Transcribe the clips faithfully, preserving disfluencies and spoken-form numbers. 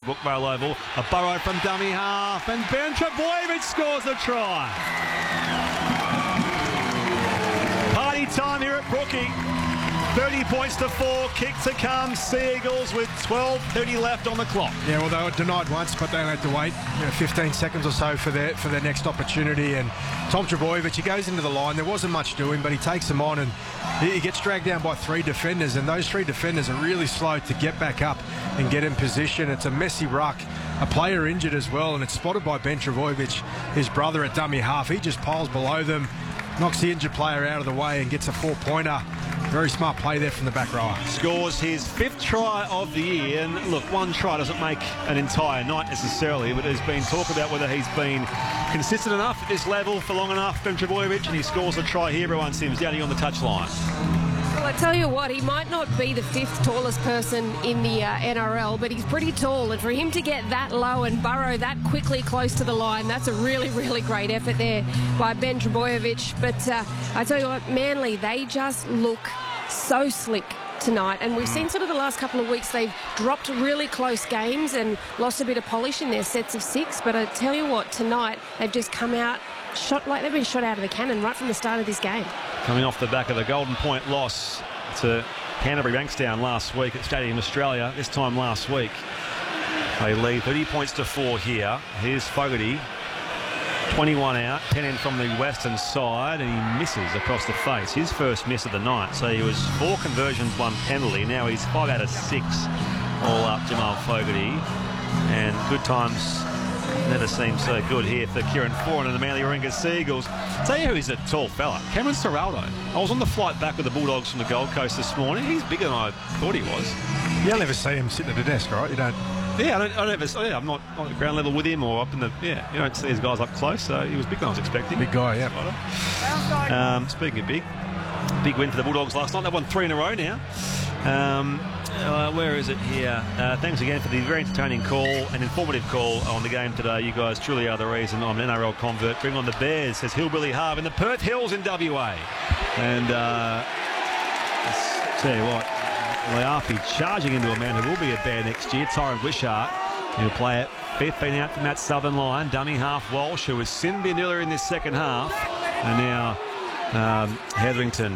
Brookvale Oval. A burrow from dummy half, and Ben Trbojevic scores a try. Party time here at Brookie. thirty points to four, kick to come. Sea Eagles with twelve thirty left on the clock. Yeah, well, they were denied once, but they only had to wait you know, fifteen seconds or so for their for their next opportunity. And Tom Trbojevic, he goes into the line. There wasn't much doing, but he takes them on, and he, he gets dragged down by three defenders. And those three defenders are really slow to get back up and get in position. It's a messy ruck. A player injured as well, and it's spotted by Ben Trbojevic, his brother at dummy half. He just piles below them, knocks the injured player out of the way, and gets a four-pointer. Very smart play there from the back rower. Scores his fifth try of the year. And look, one try doesn't make an entire night necessarily, but there's been talk about whether he's been consistent enough at this level for long enough, Ben Trbojevic, and he scores a try here. Everyone seems down here on the touchline. Well, I tell you what, he might not be the fifth tallest person in the uh, N R L, but he's pretty tall. And for him to get that low and burrow that quickly close to the line, that's a really, really great effort there by Ben Trbojevic. But uh, I tell you what, Manly, they just look so slick tonight. And we've seen sort of the last couple of weeks, they've dropped really close games and lost a bit of polish in their sets of six. But I tell you what, tonight, they've just come out, shot like they've been shot out of a cannon right from the start of this game. Coming off the back of the Golden Point loss to Canterbury Bankstown last week at Stadium Australia, this time last week. They lead thirty points to four here. Here's Fogarty, twenty-one out, ten in from the western side, and he misses across the face. His first miss of the night. So he was four conversions, one penalty. Now he's five out of six all up, Jamal Fogarty. And good times never seems so good here for Kieran Foran and the Manly Warringah Sea Eagles. Tell you who's a tall fella, Cameron Ciraldo. I was on the flight back with the Bulldogs from the Gold Coast this morning. He's bigger than I thought he was. You don't ever see him sitting at a desk, right? You don't. Yeah, I don't, I don't ever, yeah, I'm not on the ground level with him or up in the, yeah, you don't see these guys up close, so he was bigger than I was expecting. Big guy, yeah. Um, speaking of big, big win for the Bulldogs last night. They've won three in a row now. Um, uh, where is it here? Uh, thanks again for the very entertaining call and informative call on the game today. You guys truly are the reason I'm an N R L convert. Bring on the Bears, says Hillbilly Harv in the Perth Hills in W A. And uh, let's tell you what, Leafi charging into a man who will be a Bear next year, Tyron Wishart. He'll play it fifteen out from that southern line. Dummy half Walsh, who was sinned in earlier in this second half. And now um, Hetherington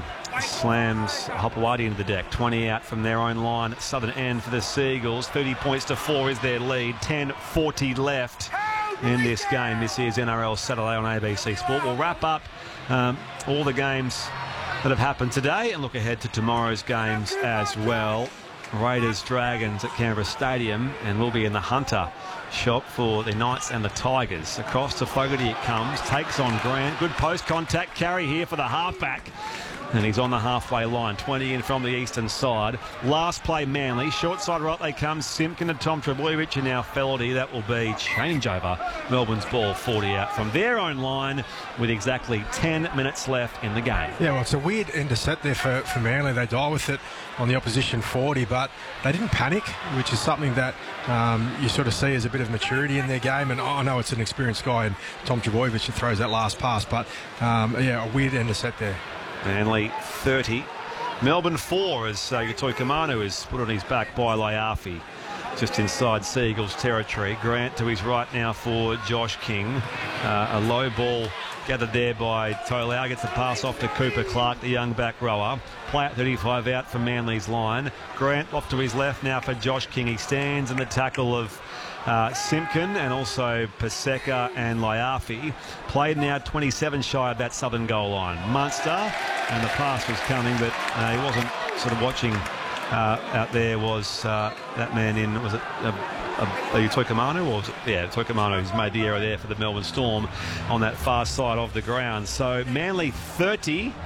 slams Hopewadi into the deck. twenty out from their own line at southern end for the Sea Eagles. thirty points to four is their lead. ten forty left in this game. This is N R L Saturday on A B C Sport. We'll wrap up um, all the games that have happened today and look ahead to tomorrow's games as well. Raiders Dragons at Canberra Stadium, and we'll be in the Hunter shop for the Knights and the Tigers. Across to Fogarty it comes, takes on Grant. Good post contact carry here for the halfback. And he's on the halfway line, twenty in from the eastern side. Last play Manly, short side right they come, Simpkin and Tom Trbojevic, and now Feldy. That will be changeover. Melbourne's ball forty out from their own line with exactly ten minutes left in the game. Yeah, well, it's a weird intercept there for, for Manly. They die with it on the opposition forty, but they didn't panic, which is something that um, you sort of see as a bit of maturity in their game. And I know it's an experienced guy, and Tom Trbojevic throws that last pass, but um, yeah, a weird intercept there. Manly thirty. Melbourne four as uh, Yatoi Kamanu is put on his back by Leafi. Just inside Sea Eagles territory. Grant to his right now for Josh King. Uh, a low ball gathered there by Tolau. Gets the pass off to Cooper Clark, the young back rower. Play at thirty-five out from Manly's line. Grant off to his left now for Josh King. He stands in the tackle of Uh, Simpkin and also Paseka and Leafi. Played now twenty-seven shy of that southern goal line. Munster, and the pass was coming, but uh, he wasn't sort of watching uh, out there. Was uh, that man in, was it uh, uh, Yatoi Kamanu? Or was it, yeah, Yatoi Kamanu who's made the error there for the Melbourne Storm on that far side of the ground. So Manly thirty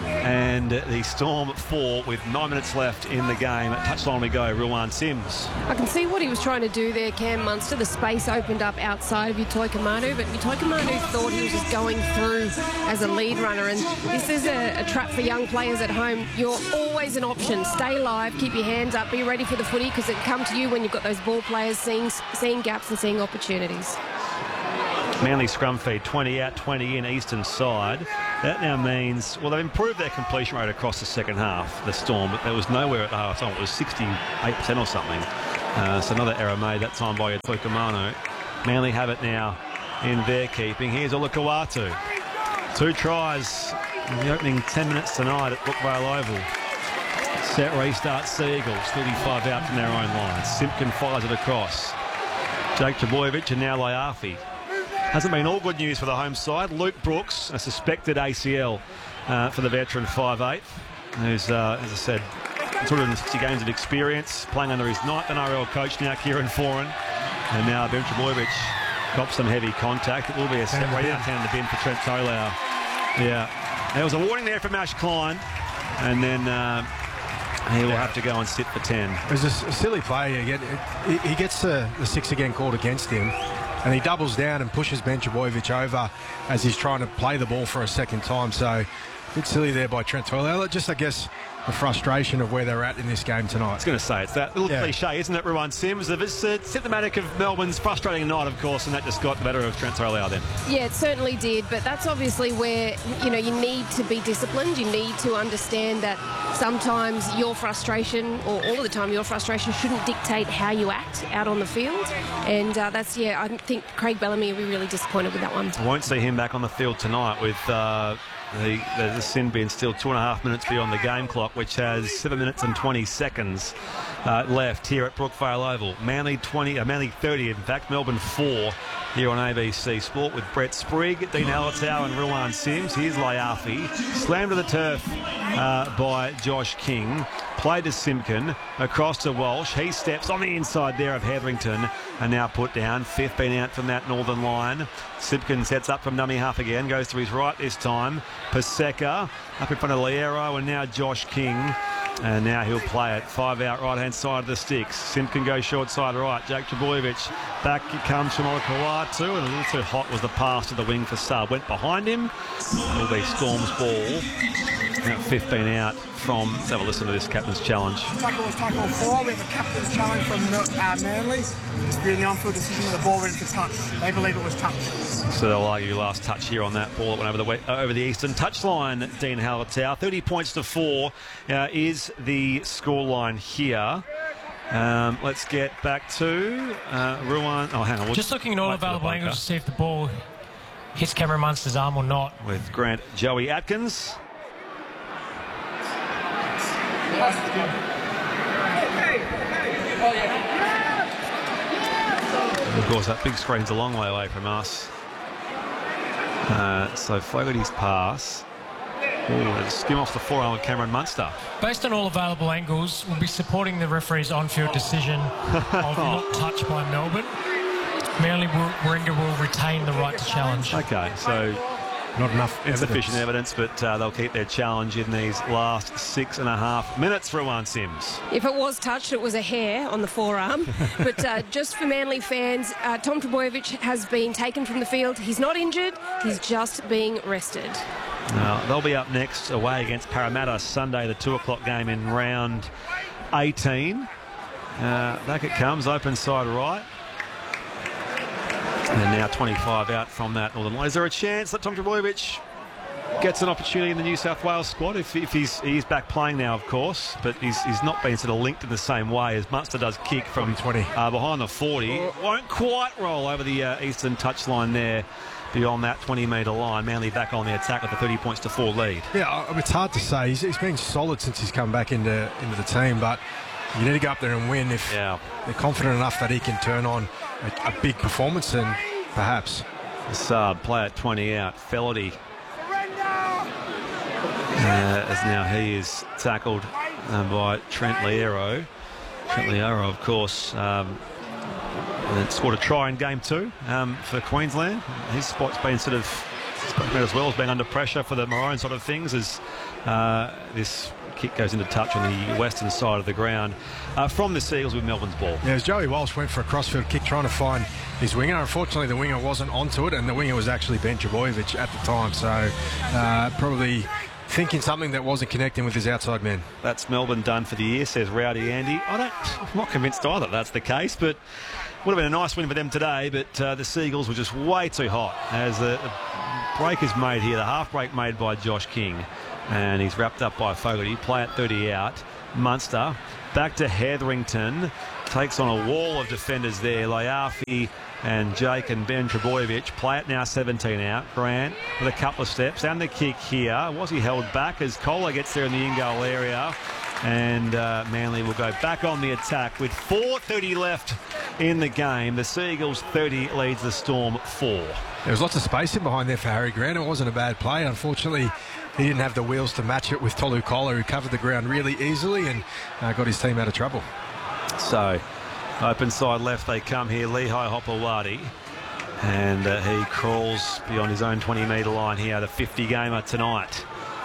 and the Storm four with nine minutes left in the game. At touchline we go, Rilwan Sims. I can see what he was trying to do there, Cam Munster. The space opened up outside of Yatoi Kamanu, but Yatoi Kamanu thought he was just going through as a lead runner, and this is a, a trap for young players at home. You're always an option. Stay live, keep your hands up, be ready for the footy, because it can come to you when you've got those ball players seeing, seeing gaps and seeing opportunities. Manly scrum feed, twenty out, twenty in, eastern side. That now means, well, they've improved their completion rate across the second half, the Storm, but there was nowhere at the half time. It was sixty-eight percent or something Uh, so another error made that time by Tuikamanu. Manly have it now in their keeping. Here's Olakau'atu. Two tries in the opening ten minutes tonight at Brookvale Oval. Set restart Seagulls, thirty-five out from their own line. Simpkin fires it across. Jake Trbojevic and now Laiafi. Hasn't been all good news for the home side. Luke Brooks, a suspected A C L uh, for the veteran five eight, who's, uh, as I said, two hundred sixty games of experience, playing under his ninth N R L coach now, Kieran Foran. And now Ben Trbojevic got some heavy contact. It will be a set right out down the bin for Trent Tolau. Yeah, there was a warning there from Ash Klein, and then uh, he will have to go and sit for ten. It was a silly play. He, get, he gets the, the six again called against him, and he doubles down and pushes Ben Trbojevic over as he's trying to play the ball for a second time. So a bit silly there by Trent Tolau. Just, I guess, the frustration of where they're at in this game tonight. I was going to say, it's that little yeah. cliche, isn't it, Ruan Sims? It's uh, symptomatic of Melbourne's frustrating night, of course, and that just got the better of Trent Tolau then. Yeah, it certainly did, but that's obviously where, you know, you need to be disciplined. You need to understand that sometimes your frustration, or all of the time, your frustration shouldn't dictate how you act out on the field. And uh, that's, yeah, I think Craig Bellamy will be really disappointed with that one. I won't see him back on the field tonight with... Uh, The, the, the sin bin still two and a half minutes beyond the game clock, which has seven minutes and twenty seconds uh, left here at Brookvale Oval. Manly twenty, uh, Manly thirty, in fact, Melbourne four here on A B C Sport with Brett Sprigg, Dean Alatau and Ruan Sims. Here's Laiafi, slammed to the turf uh, by Josh King. Played to Simpkin, across to Walsh. He steps on the inside there of Hetherington and now put down. Fifth been out from that northern line. Simpkin sets up from dummy half again, goes to his right this time. Paseka up in front of Liero and now Josh King. And now he'll play it. Five out right-hand side of the sticks. Simpkin goes short side right. Jake Trbojevic. Back it comes from Olakau'atu. And a little too hot was the pass to the wing for Sub. Went behind him. It'll be Storm's ball. Now fifteen out from... Let's have a listen to this captain's challenge. Tackle was tackle four. We have a captain's challenge from uh, Manly. It's been the on-field decision with the ball ready for touch. They believe it was touch. So they'll argue last touch here on that ball that went over the uh, over the eastern touchline. Dean Alatau, thirty points to four uh, is the scoreline here. Um, let's get back to uh, Ruan. Oh, hang on. We'll just looking at all available angles to see if the ball hits Cameron Munster's arm or not. With Grant Joey Atkins. Of course, that big screen's a long way away from us. Uh, so Fogarty's pass. Ooh, skim off the forearm of Cameron Munster. Based on all available angles, we'll be supporting the referee's on-field decision of not touch by Melbourne. Manly Warringah will retain the right to challenge. Okay, so not enough insufficient evidence, but uh, they'll keep their challenge in these last six and a half minutes for Ruan Sims. If it was touched, it was a hair on the forearm. But uh, just for Manly fans, uh, Tom Trbojevic has been taken from the field. He's not injured. He's just being rested. Now, they'll be up next away against Parramatta Sunday, the two o'clock game in round eighteen. Uh, back it comes, open side right. And now twenty-five out from that northern line. Is there a chance that Tom Trbojevic gets an opportunity in the New South Wales squad if, if he's he's back playing now, of course, but he's, he's not been sort of linked in the same way as Munster does kick from twenty uh, behind the forty. Won't quite roll over the uh, eastern touchline there beyond that twenty metre line. Manly back on the attack with a thirty points to four lead. Yeah, it's hard to say. He's, he's been solid since he's come back into into the team, but you need to go up there and win if yeah. they're confident enough that he can turn on a, a big performance, and perhaps. The sub, play at twenty out. Fellerty. Uh, as now he is tackled uh, by Trent Liero. Trent Liero, of course, um, and scored a try in game two um, for Queensland. His spot's been sort of spoken as well as being under pressure for the Maroon sort of things as uh, this kick goes into touch on the western side of the ground uh, from the Seagulls with Melbourne's ball. Yeah, as Joey Walsh went for a crossfield kick trying to find his winger. Unfortunately, the winger wasn't onto it, and the winger was actually Ben Trbojevic at the time, so uh, probably thinking something that wasn't connecting with his outside man. That's Melbourne done for the year, says Rowdy Andy. I don't, I'm not convinced either that's the case, but would have been a nice win for them today, but uh, the Seagulls were just way too hot as the, the break is made here, the half break made by Josh King, and he's wrapped up by Fogarty. Play at thirty out. Munster back to Hetherington. takes on a wall of defenders there. Laiafi and Jake and Ben Trebojevic play it now seventeen out. Grant with a couple of steps and the kick here. Was he held back as Kohler gets there in the in-goal area? And uh, Manly will go back on the attack with four thirty left in the game. The Seagulls thirty leads the Storm four. There was lots of space in behind there for Harry Grant. It wasn't a bad play. Unfortunately, he didn't have the wheels to match it with Tolu Kohler, who covered the ground really easily and uh, got his team out of trouble. So, open side left they come here. Lehigh Hopewadi. And uh, he crawls beyond his own twenty metre line here, the fifty gamer tonight.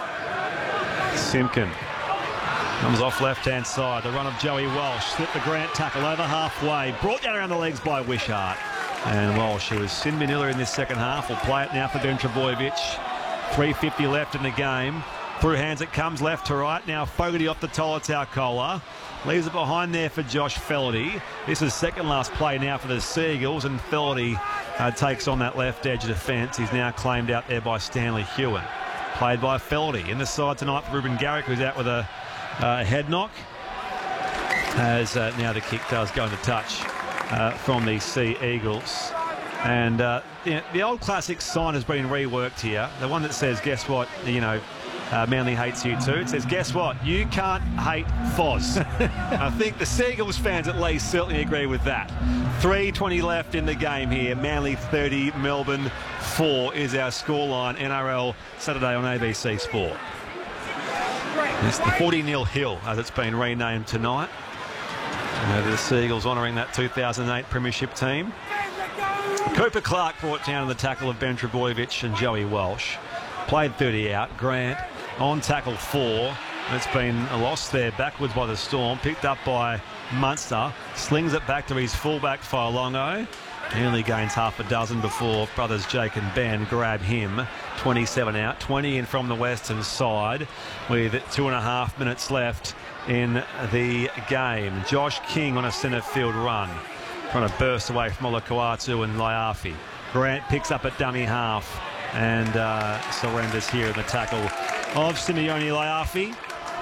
Simpkin comes off left-hand side. The run of Joey Walsh. Slipped the Grant tackle over halfway. Brought down around the legs by Wishart. And Walsh, who was Sin Manila in this second half, will play it now for Ben Trebojevic. three fifty left in the game. Through hands it comes left to right. Now Fogarty off the Tolotau Kohler. Leaves it behind there for Josh Fellerty. This is second last play now for the Seagulls, and Fellerty uh, takes on that left edge defence. He's now claimed out there by Stanley Hewen. Played by Fellerty. In the side tonight for Ruben Garrick, who's out with a uh, head knock. As uh, now the kick does go into touch uh, from the Sea Eagles. And uh, the, the old classic sign has been reworked here. The one that says, guess what, you know, Uh, Manly hates you too. It says, guess what? You can't hate Foz. I think the Seagulls fans at least certainly agree with that. three twenty left in the game here. Manly thirty, Melbourne four is our scoreline. N R L Saturday on A B C Sport. It's the forty nil Hill, as it's been renamed tonight. Uh, the Seagulls honouring that two thousand eight Premiership team. Cooper Clark brought down the tackle of Ben Trebojevic and Joey Walsh. Played thirty out. Grant on tackle four. It's been a loss there backwards by the Storm. Picked up by Munster. Slings it back to his fullback Failongo. He only gains half a dozen before brothers Jake and Ben grab him. twenty-seven out. twenty in from the western side with two and a half minutes left in the game. Josh King on a centre field run. Trying to burst away from Olakau'atu and Laiafi. Grant picks up at dummy half and uh, surrenders here in the tackle of Simeone Laiafi.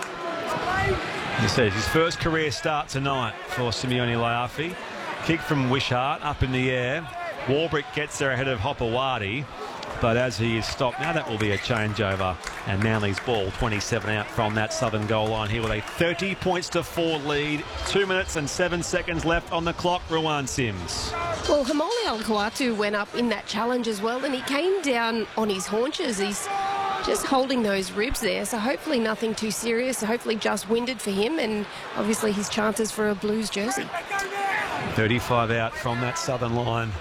He says his first career start tonight for Simeone Laiafi. Kick from Wishart up in the air. Warbrick gets there ahead of Hopewadi, but as he is stopped, now that will be a changeover. And Manly's ball, twenty-seven out from that southern goal line here with a thirty points to four lead. Two minutes and seven seconds left on the clock. Ruan Sims. Well, Haumole Olakau'atu went up in that challenge as well, and he came down on his haunches. He's just holding those ribs there, so hopefully nothing too serious. So hopefully just winded for him, and obviously his chances for a Blues jersey. thirty-five out from that southern line.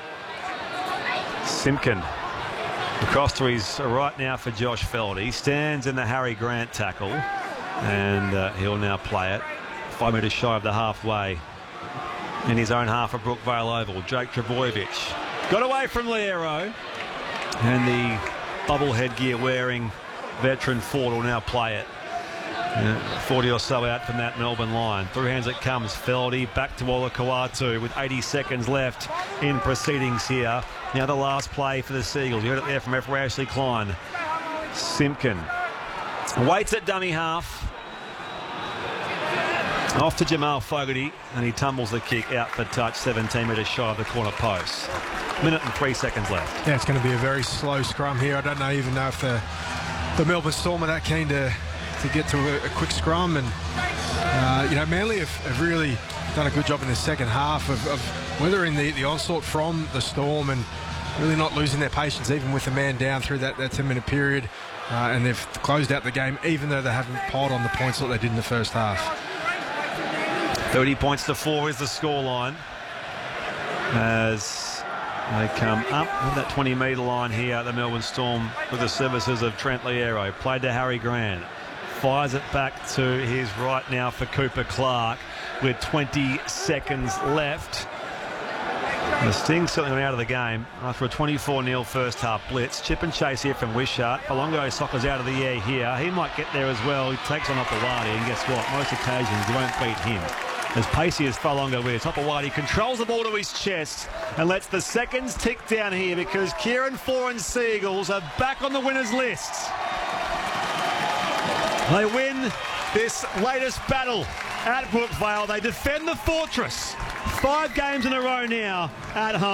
Simpkin across to his right now for Josh Felderty. He stands in the Harry Grant tackle, and uh, he'll now play it five metres shy of the halfway in his own half of Brookvale Oval. Jake Trebojevic got away from Liero, and the bubble headgear wearing veteran Ford will now play it. Uh, forty or so out from that Melbourne line. Through hands it comes. Feldy back to Olakau'atu with eighty seconds left in proceedings here. Now the last play for the Seagulls. You heard it there from referee Ashley Klein. Simpkin waits at dummy half. Off to Jamal Fogarty, and he tumbles the kick out for touch, seventeen metres shy of the corner post. Minute and three seconds left. Yeah, it's going to be a very slow scrum here. I don't know even know if the, the Melbourne Storm are that keen to to get to a, a quick scrum, and uh, you know, Manly have, have really done a good job in the second half of, of weathering the, the onslaught from the Storm and really not losing their patience even with the man down through that, that ten minute period, uh, and they've closed out the game even though they haven't piled on the points that they did in the first half. thirty points to four is the scoreline as they come up on that twenty metre line here, the Melbourne Storm, with the services of Trent Liero. Played to Harry Grant. Fires it back to his right now for Cooper Clark with twenty seconds left. The Sting certainly went out of the game after a twenty-four nil first half blitz. Chip and chase here from Wishart. Palongo soccers out of the air here. He might get there as well. He takes on Hopewadi, and guess what? Most occasions you won't beat him. As pacey as Falongo is, Hopewadi controls the ball to his chest and lets the seconds tick down here because Kieran Foran Seagulls are back on the winners list. They win this latest battle at Brookvale. They defend the fortress. Five games in a row now at home.